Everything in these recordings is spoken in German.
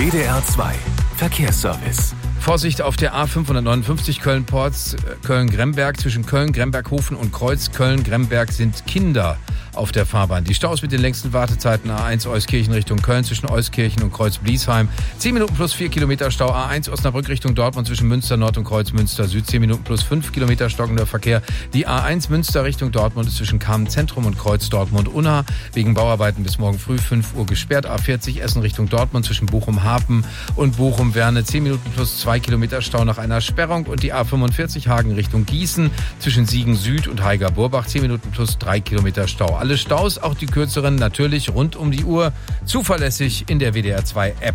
WDR 2 Verkehrsservice. Vorsicht auf der A559 Köln-Porz, Köln-Gremberg. Zwischen Köln-Gremberg-Hofen und Kreuz Köln-Gremberg sind Kinder auf der Fahrbahn. Die Staus mit den längsten Wartezeiten: A1 Euskirchen Richtung Köln zwischen Euskirchen und Kreuz-Bliesheim. 10 Minuten plus 4 Kilometer Stau. A1 Osnabrück Richtung Dortmund zwischen Münster Nord und Kreuz Münster Süd. 10 Minuten plus 5 Kilometer stockender Verkehr. Die A1 Münster Richtung Dortmund ist zwischen Kamen Zentrum und Kreuz Dortmund-Unna wegen Bauarbeiten bis morgen früh 5 Uhr gesperrt. A40 Essen Richtung Dortmund zwischen Bochum-Hafen und Bochum-Werne. 10 Minuten plus 2 Kilometer Stau nach einer Sperrung. Und die A45 Hagen Richtung Gießen zwischen Siegen Süd und Haiger-Burbach. 10 Minuten plus 3 Kilometer Stau. Alle Staus, auch die kürzeren, natürlich rund um die Uhr, zuverlässig in der WDR 2 App.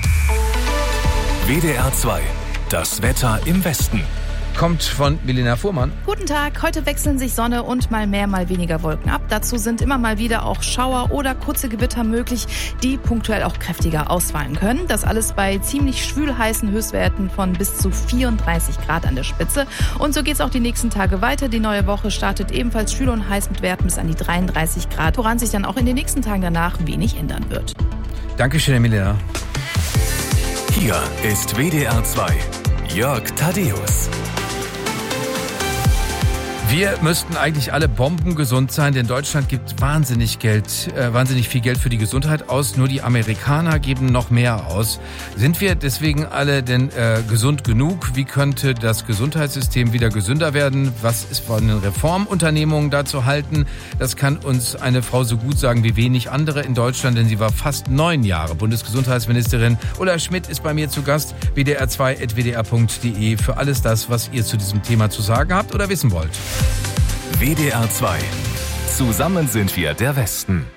WDR 2, das Wetter im Westen. Kommt von Milena Fuhrmann. Guten Tag, heute wechseln sich Sonne und mal mehr, mal weniger Wolken ab. Dazu sind immer mal wieder auch Schauer oder kurze Gewitter möglich, die punktuell auch kräftiger ausfallen können. Das alles bei ziemlich schwül heißen Höchstwerten von bis zu 34 Grad an der Spitze. Und so geht's auch die nächsten Tage weiter. Die neue Woche startet ebenfalls schwül und heiß mit Werten bis an die 33 Grad, woran sich dann auch in den nächsten Tagen danach wenig ändern wird. Dankeschön, Milena. Hier ist WDR 2, Jörg Thaddeus. Wir müssten eigentlich alle bombengesund sein, denn Deutschland gibt wahnsinnig viel Geld für die Gesundheit aus. Nur die Amerikaner geben noch mehr aus. Sind wir deswegen alle denn gesund genug? Wie könnte das Gesundheitssystem wieder gesünder werden? Was ist von den Reformunternehmungen da zu halten? Das kann uns eine Frau so gut sagen wie wenig andere in Deutschland, denn sie war fast 9 Jahre Bundesgesundheitsministerin. Ulla Schmidt ist bei mir zu Gast. wdr2.wdr.de für alles das, was ihr zu diesem Thema zu sagen habt oder wissen wollt. WDR 2. Zusammen sind wir der Westen.